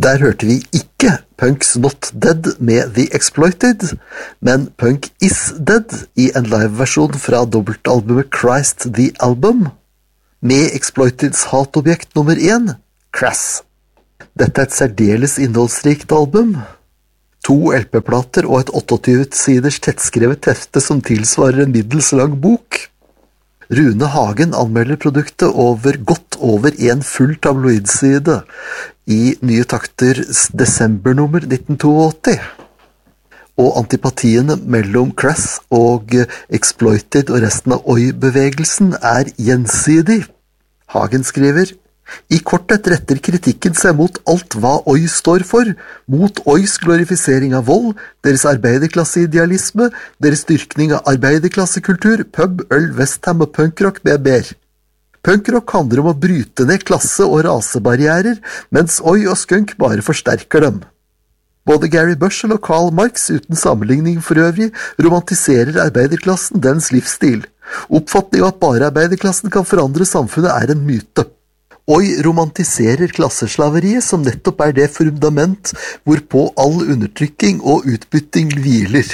Der hørte vi ikke Punk's Not Dead med The Exploited, men Punk Is Dead i en liveversjon fra dobbeltalbumet Christ the Album, med Exploiteds hatobjekt nummer 1, Crass. Dette et særdeles innholdsrikt album. 2 LP-plater og et 28-siders tettskrevet hefte som tilsvarer en middels lang bok. Rune Hagen anmelder produktet godt over en full tabloidside i Nye Takter desembernummer 1982. Og antipatiene mellom Crass og Exploited og resten av Oi-bevegelsen er gjensidig. Hagen skriver: I korthet retter kritikken seg mot alt hva Oi står for, mot Ois glorifisering av vold, deres arbeiderklasseidealisme, deres styrkning av arbeiderklassekultur, pub, øl, Westham og punkrock med mer. Punkrock handler om å bryte ned klasse- og rasebarrierer, mens Oi og skunk bare forsterker dem. Både Gary Bushell og Karl Marx, uten sammenligning for øvrig, romantiserer arbeiderklassen, dens livsstil. Oppfatning av at bare arbeiderklassen kan forandre samfunnet er en myte. Oi romantiserer klasseslaveriet, som nettopp er det fundament hvorpå all undertrykking og utbytting hviler.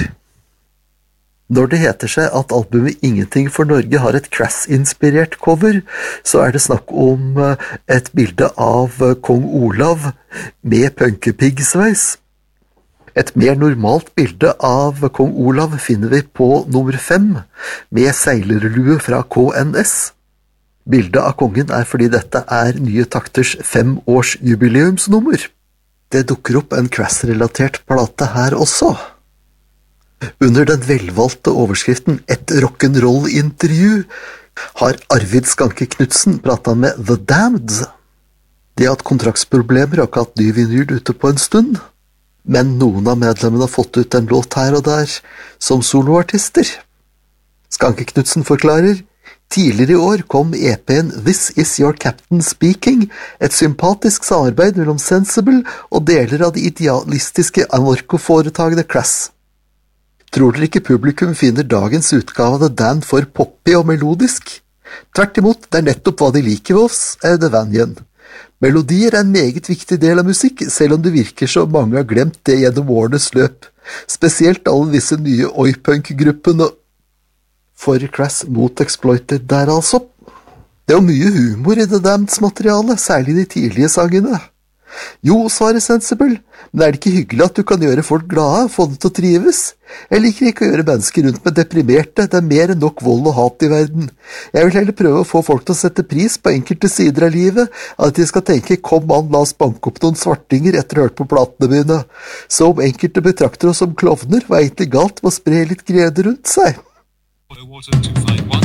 Når det heter seg at albumet Ingenting for Norge har et Crass-inspirert cover, så er det snakk om et bilde av kong Olav med punkepiggsveis. Et mer normalt bilde av kong Olav finner vi på nummer 5, med seilerlue fra KNS. Bildet av kongen er fordi dette er Nye Takters 5-års jubileumsnummer. Det dukker opp en Crass-relatert plate her også. Under den velvalgte overskriften «Et rock'n'roll-intervju» har Arvid Skanke Knudsen pratet med The Damned. De har hatt kontraktsproblemer og ikke hatt ny vinyl ute på en stund, men noen av medlemmene har fått ut en låt her og der som soloartister. Skanke Knudsen forklarer: Tidligere i år kom EP-en This Is Your Captain Speaking, et sympatisk samarbeid mellom Sensible og deler av det idealistiske anarko-foretagende Crass. Tror dere ikke publikum finner dagens utgave av The Damned for poppy og melodisk? Tvert imot, det er nettopp hva de liker ved oss, The Vanyan. Melodier er en meget viktig del av musikk, selv om det virker så mange har glemt det gjennom årenes løp. Spesielt alle disse nye oi-punk-gruppene. For Crass mot Exploited der altså. Det er jo mye humor i The Damneds materiale, særlig de tidlige sangene. Jo, svarer Sensible, men er det ikke hyggelig at du kan gjøre folk glade og få dem til å trives? Jeg liker ikke å gjøre mennesker rundt med deprimerte, det er mer enn nok vold og hat i verden. Jeg vil heller prøve å få folk til å sette pris på enkelte sider av livet, at de skal tenke, kom an, la oss banke opp noen svartinger etter å ha hørt på platene mine. Så om enkelte betrakter oss som klovner, var egentlig galt med å spre litt glede rundt seg.